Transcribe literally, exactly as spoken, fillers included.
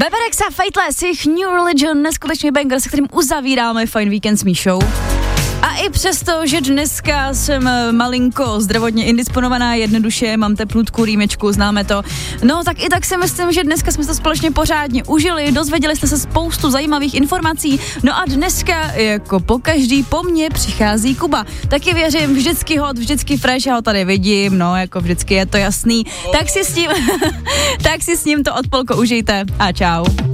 Beberex a Fateless, jejich New Religion, neskutečný banger, se kterým uzavíráme Fajn víkend s Míšou. A i přesto, že dneska jsem malinko zdravotně indisponovaná, jednoduše mám teplutku, rýmečku, známe to. No tak i tak si myslím, že dneska jsme to společně pořádně užili, dozvěděli jste se spoustu zajímavých informací. No a dneska, jako pokaždý, po mně přichází Kuba. Taky věřím, vždycky hot, vždycky fresh, já ho tady vidím, no jako vždycky je to jasný. Tak si s tím, tak si s ním to odpolko užijte a čau.